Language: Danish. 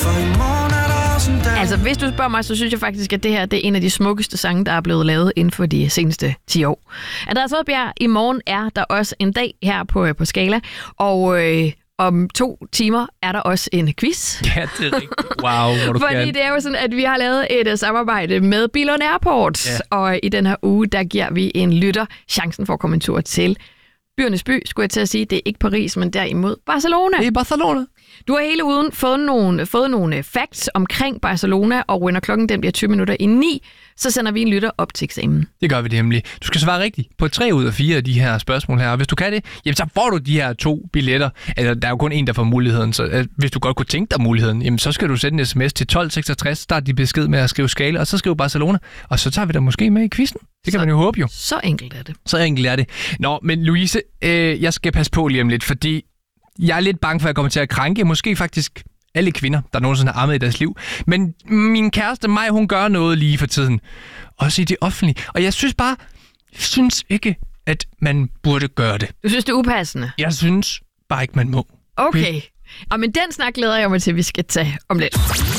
For i morgen er der også en dag. Altså, hvis du spørger mig, så synes jeg faktisk, at det her det er en af de smukkeste sange, der er blevet lavet inden for de seneste 10 år. Andreas Oddbjerg, i morgen er der også en dag her på Scala, og om 2 timer er der også en quiz. Ja, det er rigtigt. Wow, hvor du Fordi kan. det er jo sådan, at vi har lavet et samarbejde med Billund Airport, og i den her uge, der giver vi en lytter chancen for at komme en tur til byernes by, skulle jeg til at sige. Det er ikke Paris, men derimod Barcelona. Det er Barcelona. Du har hele ugen fået nogle facts omkring Barcelona, og når klokken den bliver 9:20, så sender vi en lytter op til eksamen. Det gør vi det hemmeligt. Du skal svare rigtigt på 3 ud af 4 af de her spørgsmål her. Og hvis du kan det, jamen, så får du de her 2 billetter. Altså, der er jo kun en, der får muligheden. Så hvis du godt kunne tænke dig muligheden, jamen, så skal du sende en sms til 1266. Start din besked med at skrive Scala, og så skrive Barcelona. Og så tager vi dig måske med i quizzen. Det kan man jo håbe jo. Så enkelt er det. Så enkelt er det. Nå, men Louise, jeg skal passe på lige om lidt, fordi jeg er lidt bange for, at jeg kommer til at krænke måske faktisk alle kvinder, der nogensinde har ammet i deres liv. Men min kæreste Maj, hun gør noget lige for tiden. Også i det offentlige. Og jeg synes ikke, at man burde gøre det. Du synes, det er upassende? Jeg synes bare ikke, man må. Okay. Og men den snak glæder jeg mig til, vi skal tage om lidt.